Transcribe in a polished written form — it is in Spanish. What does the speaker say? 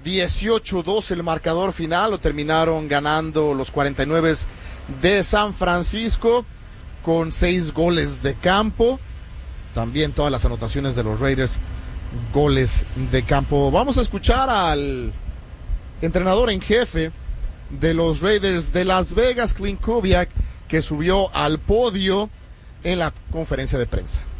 18-2 el marcador final, lo terminaron ganando los 49 de San Francisco con 6 goles de campo. También todas las anotaciones de los Raiders, goles de campo. Vamos a escuchar al entrenador en jefe de los Raiders de Las Vegas, Klint Kubiak, que subió al podio en la conferencia de prensa.